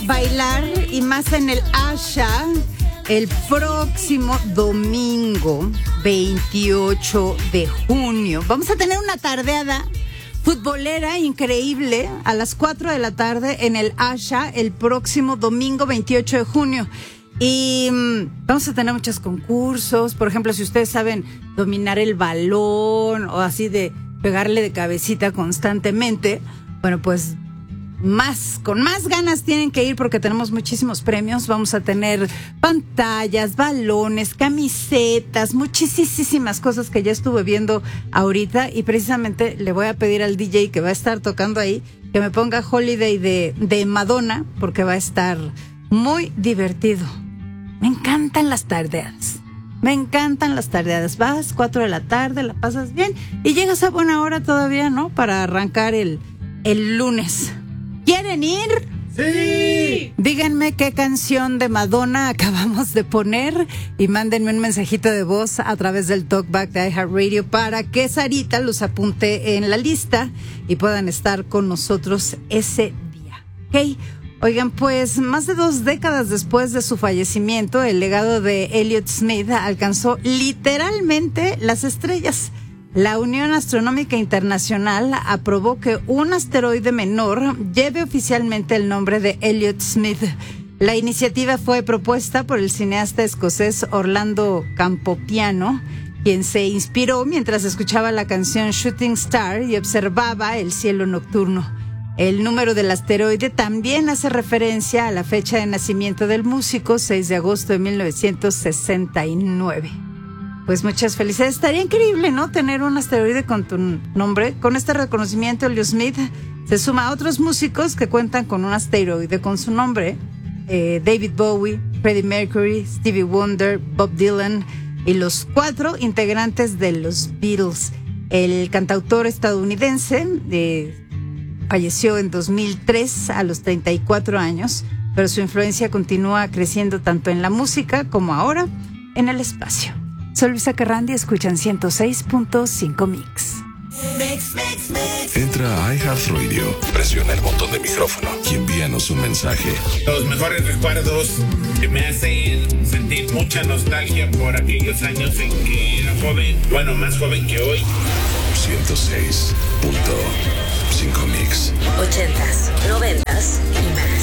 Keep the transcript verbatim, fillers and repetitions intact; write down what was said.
bailar y más en el Asha el próximo domingo veintiocho de junio. Vamos a tener una tardeada futbolera increíble a las cuatro de la tarde en el Asha el próximo domingo veintiocho de junio. Y mmm, vamos a tener muchos concursos. Por ejemplo, si ustedes saben dominar el balón o así de pegarle de cabecita constantemente, bueno, pues más, con más ganas tienen que ir porque tenemos muchísimos premios. Vamos a tener pantallas, balones, camisetas, muchísimas cosas que ya estuve viendo ahorita, y precisamente le voy a pedir al D J que va a estar tocando ahí que me ponga Holiday de, de Madonna, porque va a estar muy divertido. Me encantan las tardeadas. Me encantan las tardeadas. Vas, cuatro de la tarde, la pasas bien y llegas a buena hora todavía, ¿no? Para arrancar el, el lunes. ¿Quieren ir? ¡Sí! Díganme qué canción de Madonna acabamos de poner y mándenme un mensajito de voz a través del Talkback de iHeartRadio para que Sarita los apunte en la lista y puedan estar con nosotros ese día. ¿Ok? Oigan, pues más de dos décadas después de su fallecimiento, el legado de Elliott Smith alcanzó literalmente las estrellas. La Unión Astronómica Internacional aprobó que un asteroide menor lleve oficialmente el nombre de Elliott Smith. La iniciativa fue propuesta por el cineasta escocés Orlando Campopiano, quien se inspiró mientras escuchaba la canción Shooting Star y observaba el cielo nocturno. El número del asteroide también hace referencia a la fecha de nacimiento del músico, seis de agosto de mil novecientos sesenta y nueve. Pues muchas felicidades. Estaría increíble, ¿no? Tener un asteroide con tu nombre. Con este reconocimiento, Elliott Smith se suma a otros músicos que cuentan con un asteroide con su nombre. Eh, David Bowie, Freddie Mercury, Stevie Wonder, Bob Dylan y los cuatro integrantes de los Beatles. El cantautor estadounidense eh, falleció en dos mil tres a los treinta y cuatro años, pero su influencia continúa creciendo tanto en la música como ahora en el espacio. Soy Luisa Carrandi, escuchan ciento seis punto cinco Mix. Mix, mix, mix. Entra a iHeartRadio, presiona el botón de micrófono y envíanos un mensaje. Los mejores recuerdos que me hacen sentir mucha nostalgia por aquellos años en que era joven, bueno, más joven que hoy. ciento seis punto cinco Mix. Ochentas, noventas y más.